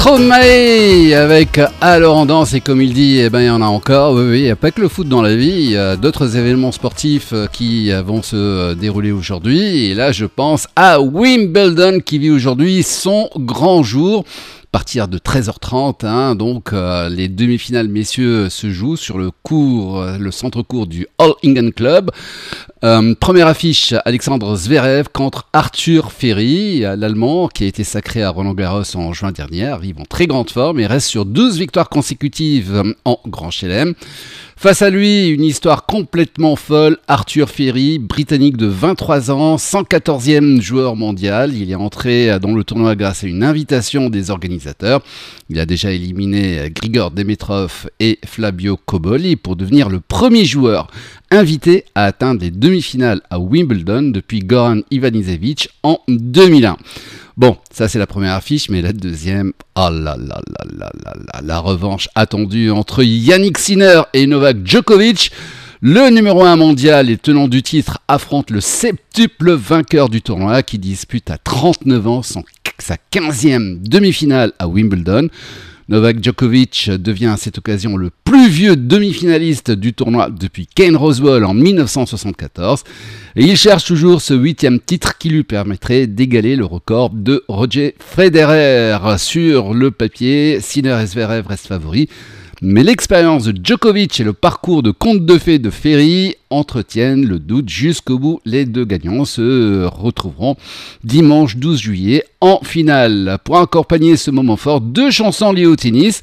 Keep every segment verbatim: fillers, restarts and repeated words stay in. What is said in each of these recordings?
Stromae avec Alors on danse, et comme il dit, eh ben, il y en a encore. Oui, oui, il n'y a pas que le foot dans la vie, il y a d'autres événements sportifs qui vont se dérouler aujourd'hui. Et là, je pense à Wimbledon qui vit aujourd'hui son grand jour. À partir de treize heures trente, hein, donc euh, les demi-finales messieurs se jouent sur le court, euh, le centre-court du All England Club. Euh, première affiche, Alexandre Zverev contre Arthur Ferry, l'Allemand qui a été sacré à Roland-Garros en juin dernier, arrive en très grande forme et reste sur douze victoires consécutives en Grand Chelem. Face à lui, une histoire complètement folle, Arthur Ferry, britannique de vingt-trois ans, cent quatorzième joueur mondial. Il est entré dans le tournoi grâce à une invitation des organisateurs. Il a déjà éliminé Grigor Dimitrov et Flavio Cobolli pour devenir le premier joueur invité à atteindre les demi-finales à Wimbledon depuis Goran Ivanisevic en deux mille un. Bon, ça c'est la première affiche, mais la deuxième, oh là là là là là là, la revanche attendue entre Yannick Sinner et Novak Djokovic. Le numéro un mondial et tenant du titre affronte le septuple vainqueur du tournoi qui dispute à trente-neuf ans son, sa quinzième demi-finale à Wimbledon. Novak Djokovic devient à cette occasion le plus vieux demi-finaliste du tournoi depuis Kane Rosewall en dix-neuf cent soixante-quatorze. Et il cherche toujours ce huitième titre qui lui permettrait d'égaler le record de Roger Federer. Sur le papier, Sinner et Zverev restent favoris. Mais l'expérience de Djokovic et le parcours de conte de fées de Ferry entretiennent le doute jusqu'au bout. Les deux gagnants se retrouveront dimanche douze juillet en finale. Pour accompagner ce moment fort, deux chansons liées au tennis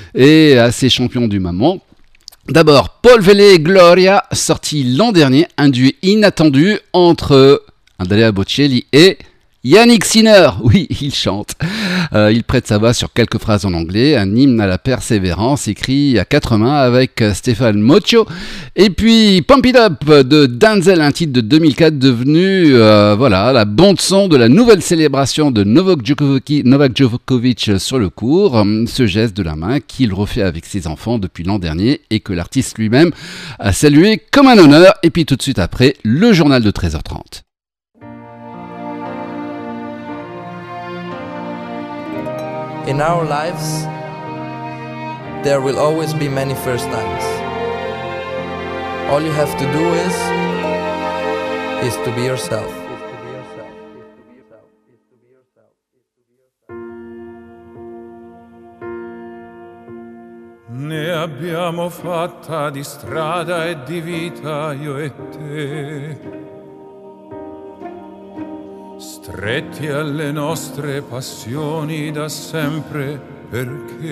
et à ces champions du moment. D'abord, Paul Vélé Gloria, sorti l'an dernier, un duet inattendu entre Andrea Bocelli et Yannick Sinner. Oui, il chante. Euh, il prête sa voix sur quelques phrases en anglais, un hymne à la persévérance écrit à quatre mains avec Stéphane Moccio. Et puis Pump It Up de Denzel, un titre de deux mille quatre devenu euh, voilà, la bande-son de la nouvelle célébration de Novak Djokovic, Novak Djokovic sur le court. Ce geste de la main qu'il refait avec ses enfants depuis l'an dernier et que l'artiste lui-même a salué comme un honneur. Et puis tout de suite après, le journal de treize heures trente. In our lives, there will always be many first times. All you have to do is, is to be yourself. Ne abbiamo fatta di strada e di vita io e te, stretti alle nostre passioni da sempre, perché